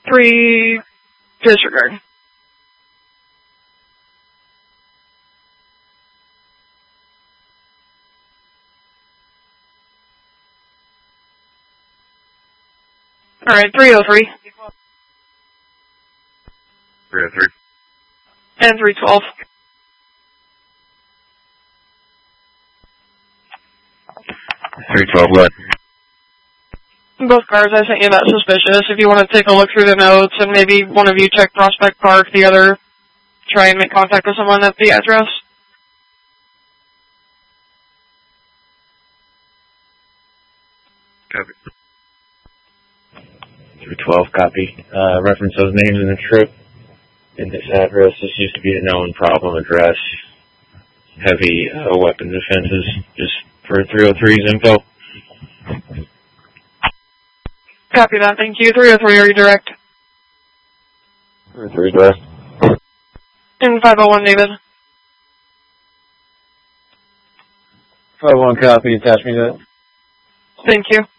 3, disregard. Alright, 303. 303. And 312. Go ahead. Both cars, I sent you that suspicious. If you want to take a look through the notes and maybe one of you check Prospect Park, the other try and make contact with someone at the address. Copy. 312, copy. Reference those names in the trip. In this address, this used to be a known problem address. Heavy weapons offenses, just for 303's info. Copy that, thank you. 303, are you direct? 303 direct. And 501, David. 501, copy. Attach me to that. Thank you.